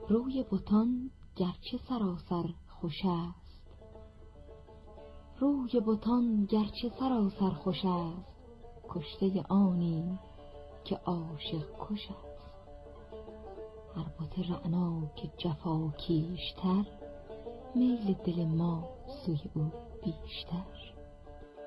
روی بتان گرچه سراسر خوش است، روی بتان گرچه سراسر خوش است، کشته آنی که عاشق کش است. هر بت رعنا که جفا کیشتر، میل دل ما سوی او بیشتر.